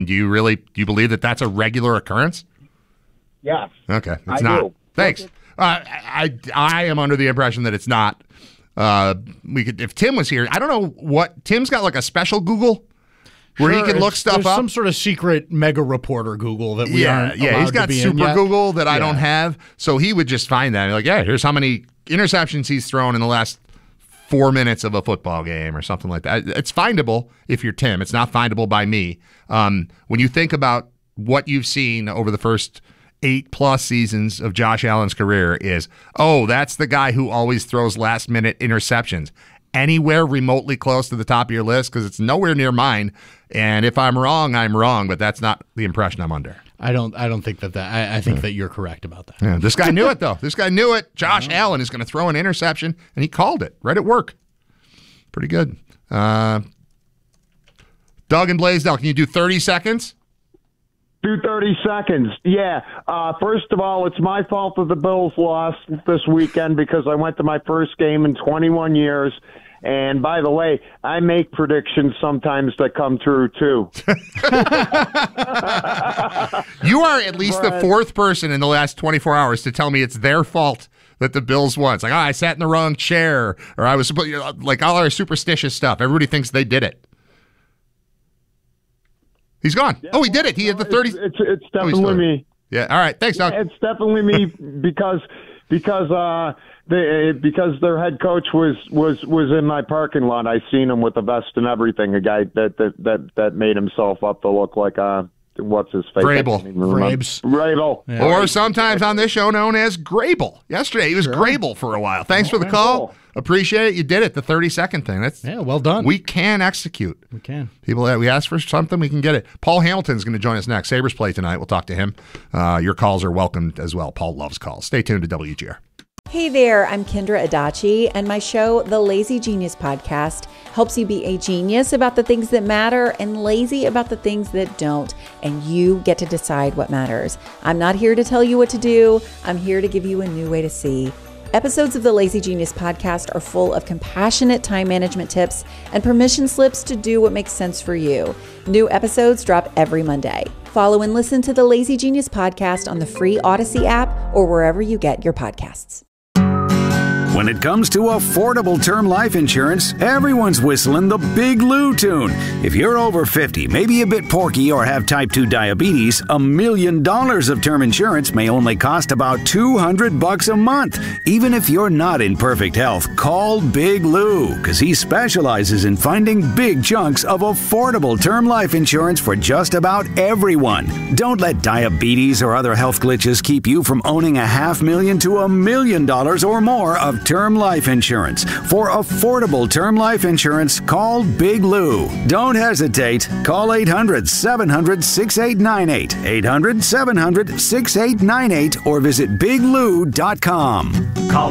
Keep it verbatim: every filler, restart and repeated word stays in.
Do you really do you believe that that's a regular occurrence? Yes. Okay, it's I not. do. Thanks. Uh, I I am under the impression that it's not. Uh, we could if Tim was here. I don't know what Tim's got, like a special Google where Sure, he can look stuff there's up. Some sort of secret mega reporter Google that we yeah, aren't yeah. allowed He's got to be super in yet. Google that I Yeah. don't have, so he would just find that. Like, yeah, here's how many interceptions he's thrown in the last four minutes of a football game or something like that. It's findable if you're Tim. It's not findable by me. Um, when you think about what you've seen over the first eight plus seasons of Josh Allen's career is, oh, that's the guy who always throws last minute interceptions. Anywhere remotely close to the top of your list? Because it's nowhere near mine. And if I'm wrong, I'm wrong, but that's not the impression I'm under. I don't. I don't think that. that I, I think yeah. that you're correct about that. Yeah, this guy knew it though. This guy knew it. Josh yeah. Allen is going to throw an interception, and he called it right at work. Pretty good. Uh, Doug and Blaisdell, can you do thirty seconds? Do thirty seconds. Yeah. Uh, first of all, it's my fault that the Bills lost this weekend because I went to my first game in twenty-one years. And by the way, I make predictions sometimes that come true, too. You are at least but, the fourth person in the last twenty-four hours to tell me it's their fault that the Bills won. It's like, oh, I sat in the wrong chair, or I was like all our superstitious stuff. Everybody thinks they did it. He's gone. Yeah, oh, he did it. He no, had the thirty. It's, it's, it's definitely oh, me. Yeah. All right. Thanks, Doug. Yeah, it's definitely me because because uh, they, because their head coach was, was, was in my parking lot. I seen him with a vest and everything. A guy that that that, that made himself up to look like a. What's his face? Vrabel. Vrabes. Vrabel. Yeah. Or sometimes on this show known as Grable. Yesterday he was sure. Grable for a while. Thanks okay. for the call. Cool. Appreciate it. You did it. The thirty second thing. That's yeah, well done. We can execute. We can. People that we ask for something, we can get it. Paul Hamilton's going to join us next. Sabres play tonight. We'll talk to him. Uh, your calls are welcomed as well. Paul loves calls. Stay tuned to W G R. Hey there, I'm Kendra Adachi, and my show, The Lazy Genius Podcast, helps you be a genius about the things that matter and lazy about the things that don't, and you get to decide what matters. I'm not here to tell you what to do. I'm here to give you a new way to see. Episodes of the Lazy Genius Podcast are full of compassionate time management tips and permission slips to do what makes sense for you. New episodes drop every Monday. Follow and listen to the Lazy Genius Podcast on the free Odyssey app or wherever you get your podcasts. When it comes to affordable term life insurance, everyone's whistling the Big Lou tune. If you're over fifty, maybe a bit porky, or have type two diabetes, a million dollars of term insurance may only cost about two hundred bucks a month. Even if you're not in perfect health, call Big Lou, because he specializes in finding big chunks of affordable term life insurance for just about everyone. Don't let diabetes or other health glitches keep you from owning a half million to a million dollars or more of term life insurance. For affordable term life insurance, call Big Lou. Don't hesitate. Call eight hundred, seven hundred, six eight nine eight, eight hundred, seven hundred, six eight nine eight, or visit big lou dot com. Call